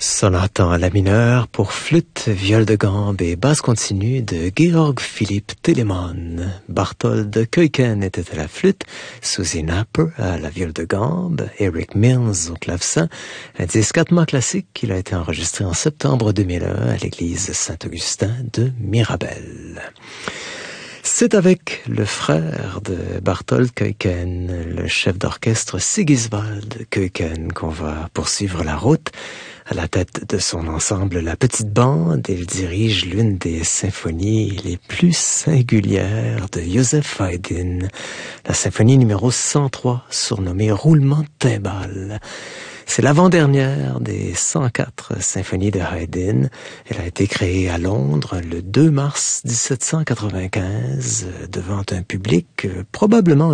Sonate en la mineur pour flûte, viol de gambe et basse continue de Georg Philipp Telemann. Barthold Keuken était à la flûte, Susie Napper à la viol de gambe, Eric Mills au clavecin. Un disque hautement classique qu'il a été enregistré en septembre 2001 à l'église Saint-Augustin de Mirabel. C'est avec le frère de Barthold Keuken, le chef d'orchestre Sigiswald Keuken, qu'on va poursuivre la route. À la tête de son ensemble, la petite bande, il dirige l'une des symphonies les plus singulières de Joseph Haydn, la symphonie numéro 103, surnommée Roulement de timbales. C'est l'avant-dernière des 104 symphonies de Haydn. Elle a été créée à Londres le 2 mars 1795 devant un public probablement